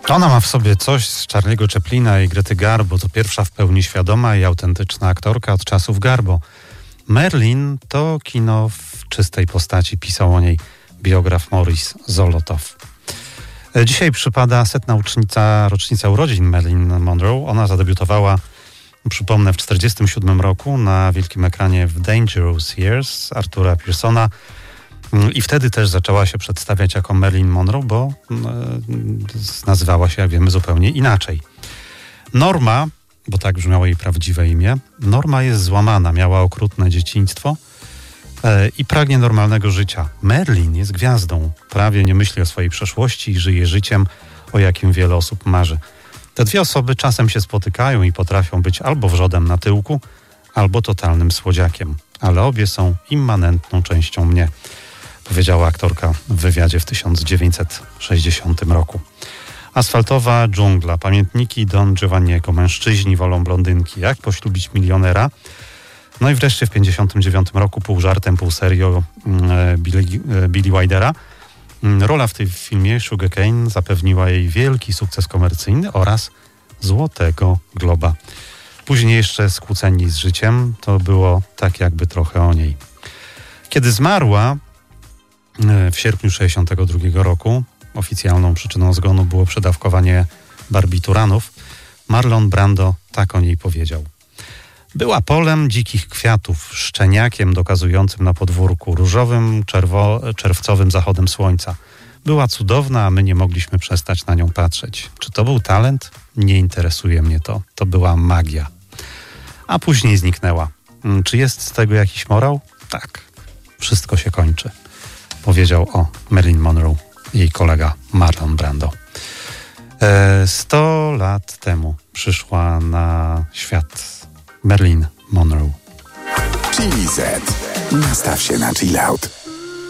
Ona ma w sobie coś z Charlie'ego Chaplina i Grety Garbo. To pierwsza w pełni świadoma i autentyczna aktorka od czasów Garbo. Marilyn to kino w czystej postaci, pisał o niej biograf Maurice Zolotow. Dzisiaj przypada 100. rocznica urodzin Marilyn Monroe. Ona zadebiutowała, przypomnę, w 1947 roku na wielkim ekranie w Dangerous Years Artura Pearsona. I wtedy też zaczęła się przedstawiać jako Marilyn Monroe, bo nazywała się, jak wiemy, zupełnie inaczej. Norma, bo tak brzmiało jej prawdziwe imię, Norma jest złamana, miała okrutne dzieciństwo i pragnie normalnego życia. Marilyn jest gwiazdą, prawie nie myśli o swojej przeszłości i żyje życiem, o jakim wiele osób marzy. Te dwie osoby czasem się spotykają i potrafią być albo wrzodem na tyłku, albo totalnym słodziakiem, ale obie są immanentną częścią mnie, powiedziała aktorka w wywiadzie w 1960 roku. Asfaltowa dżungla, pamiętniki Don Giovanniego, mężczyźni wolą blondynki, jak poślubić milionera. No i wreszcie w 1959 roku pół żartem, pół serio Billy Wildera. Rola w tym filmie Sugarcane zapewniła jej wielki sukces komercyjny oraz Złotego Globa. Później jeszcze Skłóceni z życiem, to było tak jakby trochę o niej. Kiedy zmarła w sierpniu 1962 roku, oficjalną przyczyną zgonu było przedawkowanie barbituranów, Marlon Brando tak o niej powiedział. Była polem dzikich kwiatów, szczeniakiem dokazującym na podwórku, różowym, czerwcowym zachodem słońca. Była cudowna, a my nie mogliśmy przestać na nią patrzeć. Czy to był talent? Nie interesuje mnie to. To była magia. A później zniknęła. Czy jest z tego jakiś morał? Tak. Wszystko się kończy. Powiedział o Marilyn Monroe jej kolega Marlon Brando. 100 lat temu przyszła na świat Marilyn Monroe. Chili Z. Nastaw się na chill out.